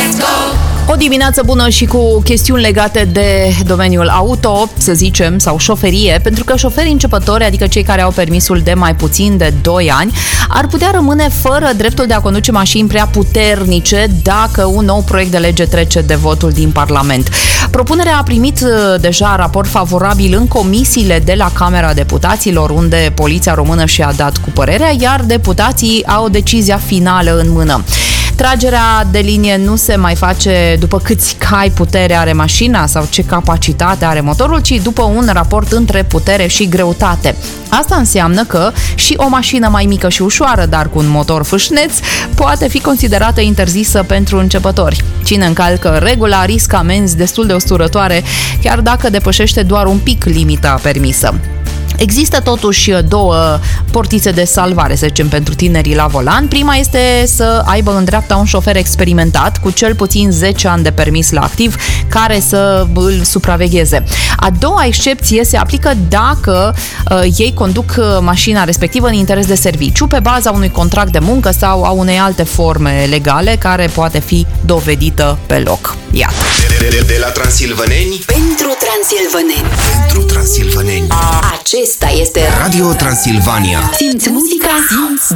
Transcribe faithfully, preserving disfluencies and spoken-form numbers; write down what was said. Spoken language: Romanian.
Let's go! O dimineață bună și cu chestiuni legate de domeniul auto, să zicem, sau șoferie, pentru că șoferii începători, adică cei care au permisul de mai puțin de doi ani, ar putea rămâne fără dreptul de a conduce mașini prea puternice dacă un nou proiect de lege trece de votul din Parlament. Propunerea a primit deja raport favorabil în comisiile de la Camera Deputaților, unde Poliția Română și-a dat cu părerea, iar deputații au decizia finală în mână. Tragerea de linie nu se mai face după câți cai putere are mașina sau ce capacitate are motorul, ci după un raport între putere și greutate. Asta înseamnă că și o mașină mai mică și ușoară, dar cu un motor fâșneț, poate fi considerată interzisă pentru începători. Cine încalcă regula riscă amenzi destul de usturătoare, chiar dacă depășește doar un pic limita permisă. Există totuși două portițe de salvare, să zicem, pentru tinerii la volan. Prima este să aibă în dreapta un șofer experimentat cu cel puțin zece ani de permis la activ care să îl supravegheze. A doua excepție se aplică dacă uh, ei conduc mașina respectivă în interes de serviciu pe baza unui contract de muncă sau a unei alte forme legale care poate fi dovedită pe loc. Iată. De, de, de la Transilvăneni pentru Transilvăneni. Pentru Transilvăneni. Acesta este Radio Transilvania. Simți muzica? Simți